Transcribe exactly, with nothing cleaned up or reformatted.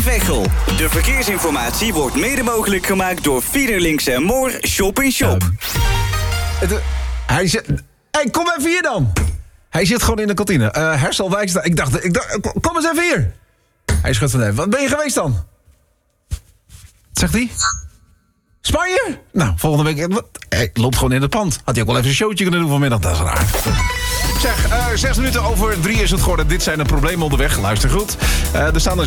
Veghel. De verkeersinformatie wordt mede mogelijk gemaakt door Fiederlinks en Moor Shop in Shop. Uh, het, hij zit... Hey, kom even hier dan. Hij zit gewoon in de kantine. Uh, Hersel Wijkstra. Ik dacht, ik dacht, kom eens even hier. Hij schudt van even. Wat ben je geweest dan? Wat zegt hij? Spanje? Nou, volgende week... Wat? Hij loopt gewoon in het pand. Had hij ook wel even een showtje kunnen doen vanmiddag. Dat is raar. Zeg, uh, zes minuten over drie is het geworden. Dit zijn de problemen onderweg. Luister goed. Uh, er staan er